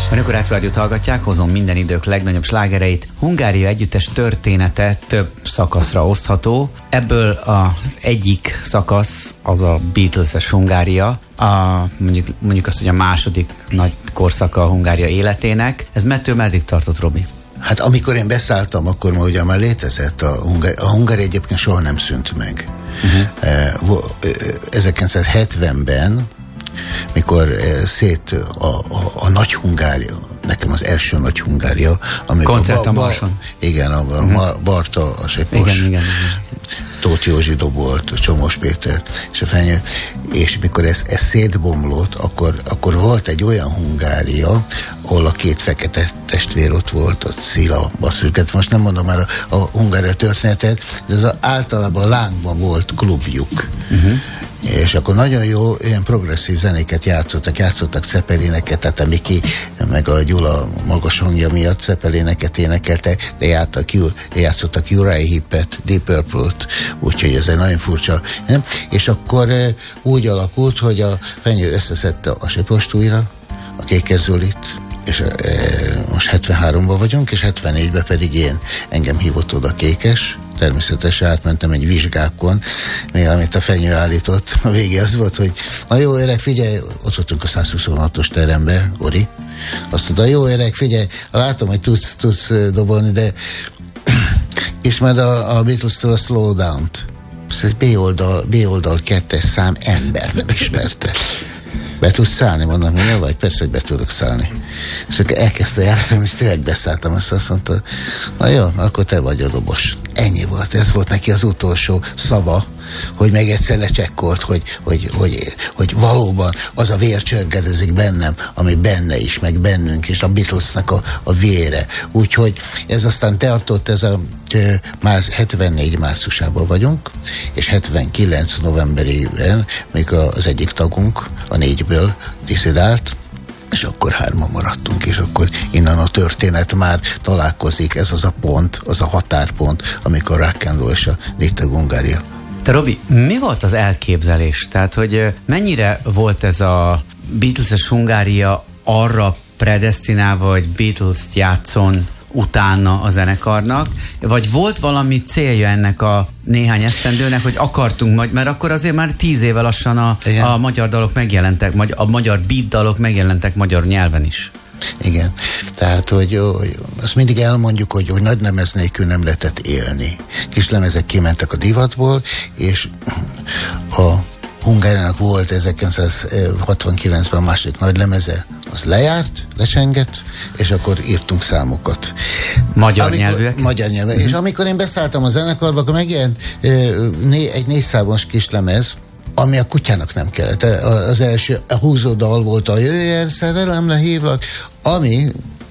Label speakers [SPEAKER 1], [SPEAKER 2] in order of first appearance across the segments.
[SPEAKER 1] Önök a Retro Rádiót hallgatják, hozom minden idők legnagyobb slágereit. Hungária együttes története több szakaszra osztható. Ebből az egyik szakasz az a Beatles-es Hungária, mondjuk azt, hogy a második nagy korszaka a Hungária életének. Ez mettől meddig tartott, Robi?
[SPEAKER 2] Hát amikor én beszálltam, akkor ugyan már létezett a Hungária egyébként soha nem szűnt meg. 1970-ben, mikor szét a Nagy Hungária, nekem az első Nagy Hungária,
[SPEAKER 1] Koncert a Marson.
[SPEAKER 2] Igen, a Barta, a Sepos,
[SPEAKER 1] igen.
[SPEAKER 2] Tóth Józsi dobolt, Csomós Péter és a Fenyő, és mikor ez szétbomlott, akkor volt egy olyan Hungária, ahol a két fekete testvér ott volt, a Szila, basszusket, most nem mondom el a Hungária történetet, de ez általában lángban volt klubjuk. És akkor nagyon jó, ilyen progresszív zenéket játszottak Zeppelineket, tehát a Miki, meg a Gyula magas hangja miatt Zeppelineket énekeltek, de játszottak Uriah Heepet, Deep Purple-t, úgyhogy ez egy nagyon furcsa. Nem? És akkor úgy alakult, hogy a Fenyő összeszedte a Sepost újra, a Kékes Zolit, és most 73-ban vagyunk, és 74-ben pedig engem hívott oda Kékes, természetesen átmentem egy vizsgákon, amit a Fenyő állított. A vége az volt, hogy na jó öreg, figyelj, ott voltunk a 126-os terembe, Ori, azt mondta, jó öreg, figyelj, látom, hogy tudsz dobolni, de ismered a Beatles-től a Slow Down-t. Ez B-oldal 2-es szám, ember nem ismerte. Be tudsz szállni? Mondom, hogy vagy? Persze, hogy be tudok szállni. És akkor elkezdte játszani, és tényleg beszálltam, és azt mondta, na jó, akkor te vagy a dobos. Ennyi volt, ez volt neki az utolsó szava, hogy meg egyszer lecsekkolt, hogy valóban az a vér csörgedezik bennem, ami benne is, meg bennünk, és a Beatlesnek a vére. Úgyhogy ez aztán tartott, már 74 márciusában vagyunk, és 79 novemberében, még az egyik tagunk, a 4-ből diszidált, és akkor 3-an maradtunk, és akkor innen a történet már találkozik, ez az a pont, az a határpont, amikor Rock and Roll és a 4 tag Hungária.
[SPEAKER 1] Te, Robi, mi volt az elképzelés? Tehát, hogy mennyire volt ez a Beatles-es Hungária arra predesztinálva, hogy Beatles-t játszon utána a zenekarnak, vagy volt valami célja ennek a néhány esztendőnek, hogy akartunk majd, mert akkor azért már 10 éve lassan a magyar dalok megjelentek, a magyar beat dalok megjelentek magyar nyelven is.
[SPEAKER 2] Igen, tehát, hogy azt mindig elmondjuk, hogy nagy lemez nélkül nem lehetett élni. Kis lemezek kimentek a divatból, és a Hungáriának volt 1969-ben a második nagy lemeze, az lejárt, lecsengett, és akkor írtunk számokat.
[SPEAKER 1] Magyar nyelvűek?
[SPEAKER 2] Magyar nyelvűek. És amikor én beszálltam a zenekarba, akkor megjelent egy 4 számos kis lemez, ami a kutyának nem kellett. Az első a húzódal volt a Jöjjön, szerelem, lehívlak, ami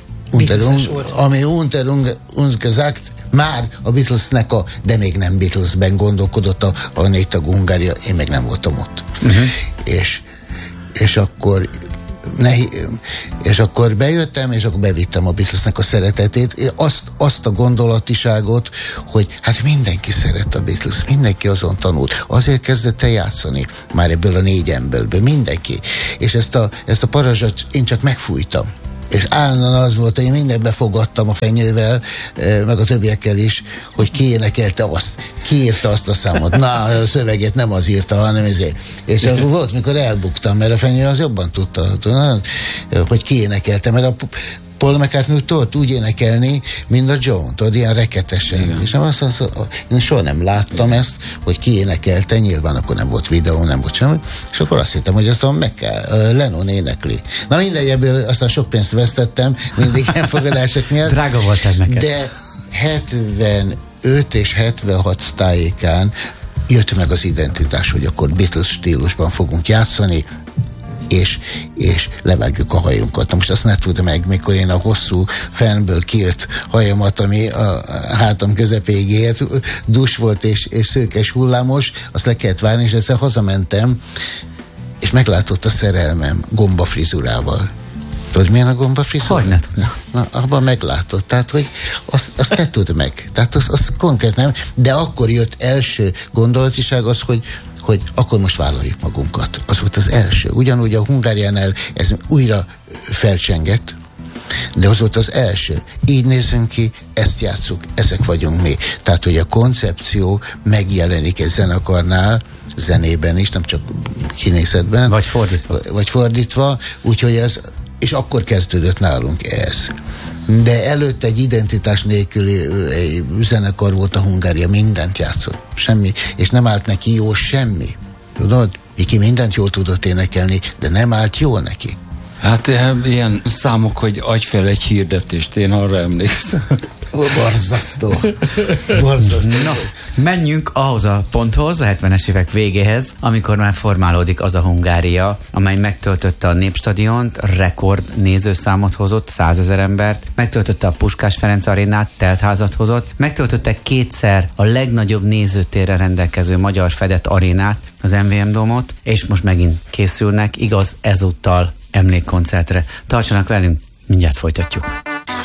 [SPEAKER 2] unter uns gesagt, már a Beatlesnek de még nem Beatlesben gondolkodott a 4 tagú Hungária, én még nem voltam ott. És akkor bejöttem, és akkor bevittem a Beatlesnek a szeretetét, azt a gondolatiságot, hogy hát mindenki szeret a Beatles, mindenki azon tanult. Azért kezdett el játszani, már ebből a 4 emberből, mindenki. És ezt a parazsat én csak megfújtam. És állandóan az volt, hogy én mindent befogadtam a Fenyővel, meg a többiekkel is, hogy ki énekelte azt, ki írta azt a számot. Na, a szöveget nem az írta, hanem ezért. És akkor volt, mikor elbuktam, mert a Fenyő az jobban tudta, hogy ki énekelte, mert a Paul McCartney tudott úgy énekelni, mint a John, tudod, ilyen reketesen. Igen. És én soha nem láttam ezt, hogy ki énekelte, nyilván akkor nem volt videó, nem volt semmi, és akkor azt hittem, hogy azt Lennon énekli. Na mindegy, ebből aztán sok pénzt vesztettem, mindig elfogadások miatt.
[SPEAKER 1] Drága volt ez neked.
[SPEAKER 2] De 75 és 76 tájékán jött meg az identitás, hogy akkor Beatles stílusban fogunk játszani, és levágjuk a hajunkat. Na most azt ne tudom meg, mikor én a hosszú fennből kilt hajamat, ami a hátam közepéig ért, dus volt és szőkes hullámos, azt le kellett várni, és ezzel hazamentem, és meglátott a szerelmem gombafrizurával. Tudod, milyen a gombafrizura?
[SPEAKER 1] Hogy ne tudna?
[SPEAKER 2] Na, abban meglátott. Tehát, hogy azt te tudd meg. Tehát az konkrét nem. De akkor jött első gondolatiság az, hogy akkor most vállaljuk magunkat. Az volt az első. Ugyanúgy a Hungáriánál ez újra felcsengett, De az volt az első. Így nézünk ki, ezt játsszuk, ezek vagyunk mi. Tehát, hogy a koncepció megjelenik egy zenekarnál, zenében is, nem csak kinészetben. Vagy fordítva. Úgyhogy ez, és akkor kezdődött nálunk ez. De előtt egy identitás nélküli egy zenekar volt a Hungária, mindent játszott, semmi, és nem állt neki jó semmi. Tudod? Iki mindent jól tudott énekelni, de nem állt jól neki.
[SPEAKER 3] Hát ilyen számok, hogy adj fel egy hirdetést, én arra emlékszem.
[SPEAKER 2] Borzasztó.
[SPEAKER 1] Na, menjünk ahhoz a ponthoz, a 70-es évek végéhez, amikor már formálódik az a Hungária, amely megtöltötte a Népstadiont, rekord nézőszámot hozott, 100 000 embert, megtöltötte a Puskás Ferenc arénát, teltházat hozott, megtöltötte kétszer a legnagyobb nézőtérre rendelkező magyar fedett arénát, az MVM Dómot, és most megint készülnek, igaz, ezúttal emlékkoncertre. Tartsanak velünk, mindjárt folytatjuk.